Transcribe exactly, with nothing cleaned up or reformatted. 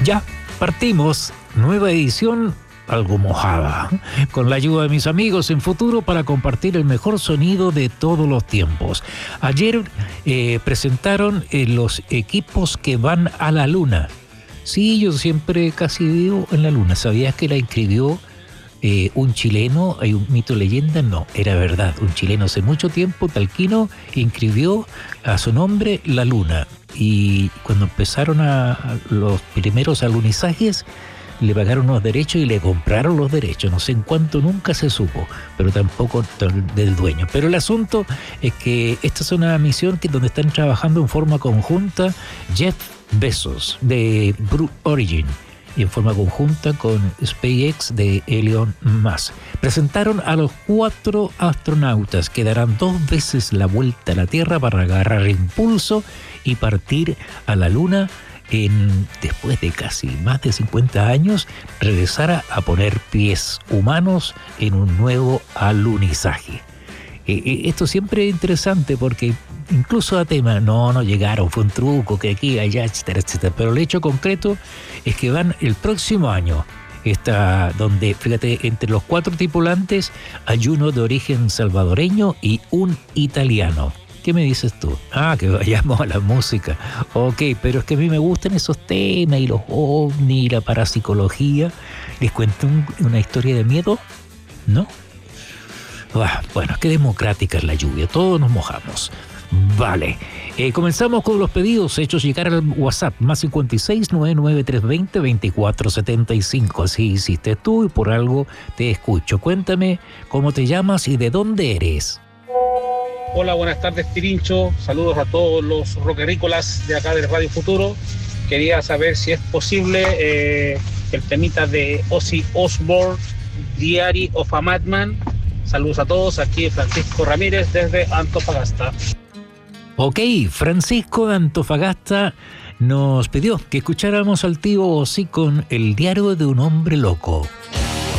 Ya, partimos. Nueva edición, algo mojada, con la ayuda de mis amigos en Futuro para compartir el mejor sonido de todos los tiempos. Ayer eh, presentaron eh, los equipos que van a la Luna. Sí, yo siempre casi vivo en la Luna. ¿Sabías que la inscribió eh, un chileno? ¿Hay un mito leyenda? No, era verdad. Un chileno hace mucho tiempo, talquino, inscribió a su nombre la Luna. Y cuando empezaron a, a los primeros alunizajes, le pagaron los derechos y le compraron los derechos. No sé en cuánto, nunca se supo, pero tampoco del dueño. Pero el asunto es que esta es una misión que donde están trabajando en forma conjunta Jeff Bezos de Blue Origin y en forma conjunta con SpaceX de Elon Musk. Presentaron a los cuatro astronautas que darán dos veces la vuelta a la Tierra para agarrar impulso y partir a la Luna en, después de casi más de cincuenta años, regresar a, a poner pies humanos en un nuevo alunizaje. Eh, eh, esto siempre es interesante porque incluso a tema, no, no llegaron, fue un truco, que aquí, allá, etcétera, etcétera. Pero el hecho concreto es que van el próximo año, está donde, fíjate, entre los cuatro tripulantes hay uno de origen salvadoreño y un italiano. ¿Qué me dices tú? Ah, que vayamos a la música. Ok, pero es que a mí me gustan esos temas y los ovnis y la parapsicología. ¿Les cuento un, una historia de miedo? ¿No? Ah, bueno, qué democrática es la lluvia, todos nos mojamos. Vale, eh, comenzamos con los pedidos hechos llegar al WhatsApp, más cincuenta y seis, noventa y nueve, trescientos veinte, veinticuatro setenta y cinco. Así hiciste tú y por algo te escucho. Cuéntame cómo te llamas y de dónde eres. Hola, buenas tardes, Tirincho. Saludos a todos los rockerícolas de acá del Radio Futuro. Quería saber si es posible eh, el temita de Ozzy Osbourne, Diary of a Madman. Saludos a todos, aquí Francisco Ramírez desde Antofagasta. Ok, Francisco de Antofagasta nos pidió que escucháramos al tío Ozzy con El diario de un hombre loco.